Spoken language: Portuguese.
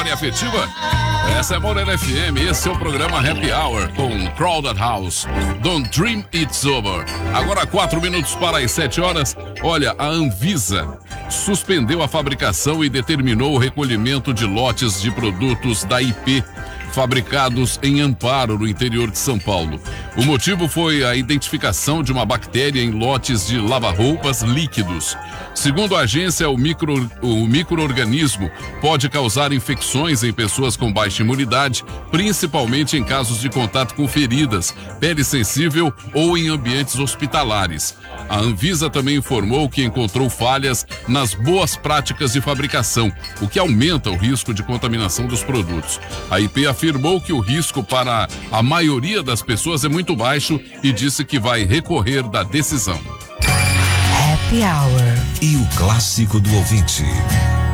Afetiva? Essa é Morena FM, esse é o programa Happy Hour com Crowded House. Don't Dream It's Over. Agora 4 minutos para as 7 horas. Olha, a Anvisa suspendeu a fabricação e determinou o recolhimento de lotes de produtos da IP fabricados em Amparo, no interior de São Paulo. O motivo foi a identificação de uma bactéria em lotes de lava-roupas líquidos. Segundo a agência, o micro-organismo pode causar infecções em pessoas com baixa imunidade, principalmente em casos de contato com feridas, pele sensível ou em ambientes hospitalares. A Anvisa também informou que encontrou falhas nas boas práticas de fabricação, o que aumenta o risco de contaminação dos produtos. A IP afirmou que o risco para a maioria das pessoas é muito baixo e disse que vai recorrer da decisão. Happy Hour. E o clássico do ouvinte.